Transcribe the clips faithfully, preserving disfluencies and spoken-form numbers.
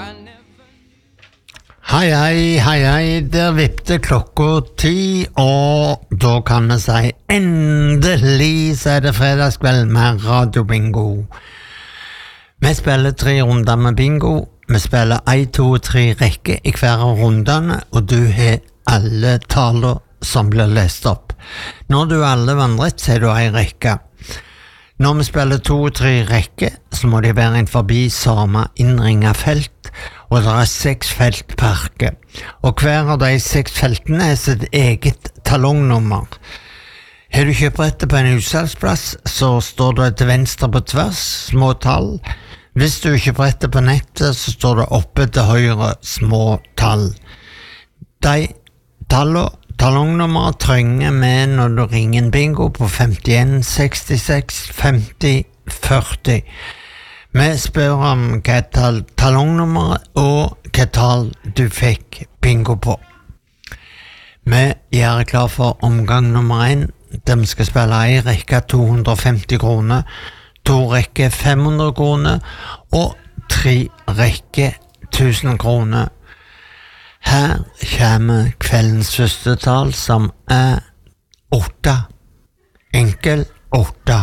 Hei, hei, hei, hei, der vippte klokka ti, og da kan vi si endelig så er det fredagskveld med Radio Bingo. Vi spiller tre runder med bingo, vi spiller en, to og tre rekke i hver av rundene, og du har alle taler som blir lest opp. Når du alle vandret, så er du en rekke. Når vi spiller to og tre rekke, så må de være inn forbi samme innringet felt, og det er seks felt per rekke. Og hver av de seks feltene er sitt eget talongnummer. Har du kjøprettet på en utsalgsplass, så står det til venstre på tvers, små tall. Hvis du kjøprettet på nettet, så står det oppe til høyre, små tall. De tallene Talongnummer trenger med når du ringer en bingo på femtien sekstiseks femti førti. Vi spør om hva tal talongnummeret og hva tall du fikk bingo på. Vi gjør klar for omgang nummer én. De skal spille en rekke to hundre og femti kroner, to rekke fem hundre kroner og tre rekke tusen kroner. Her kommer kveldens første tall, som er åtte. Enkel åtte.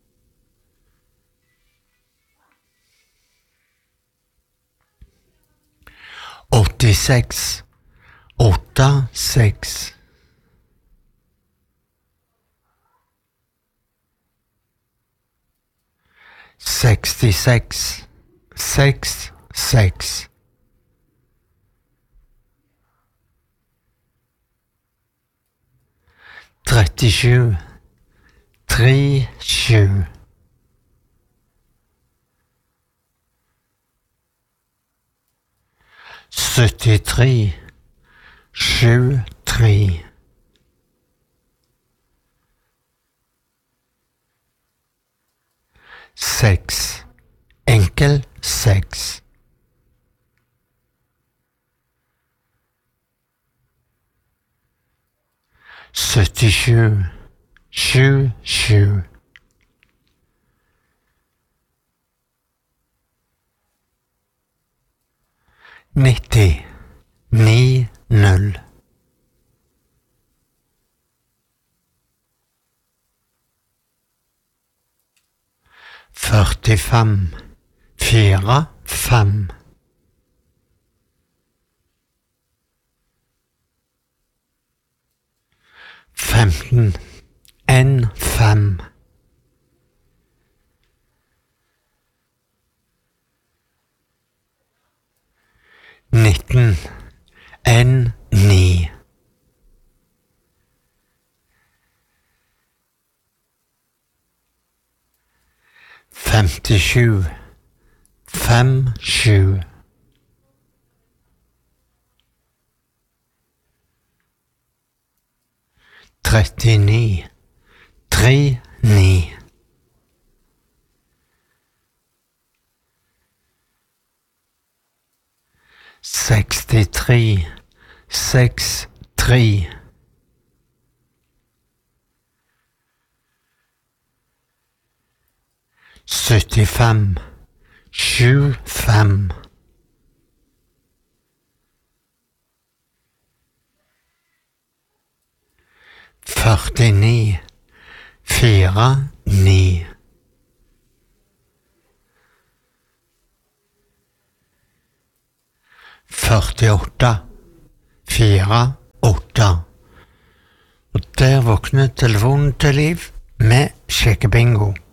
åttiseks. Åtte, seks. sekstiseks. Seks, seks. trettisju, tre, sju. syttitre, sju, tre. Seks, enkel seks. syttisju, sju, sju. nitti, ni, null. førtifem, fire, fem. femten, en, fem. nitten, en, ni. femtisju, fem, sju. trettini, tre, ni. sekstitre, seks, tre. syttifem, sju, fem. førtini, fire, ni. førtiåtte, fire, åtte. Og der våkner telefonen til liv med sjekkebingo.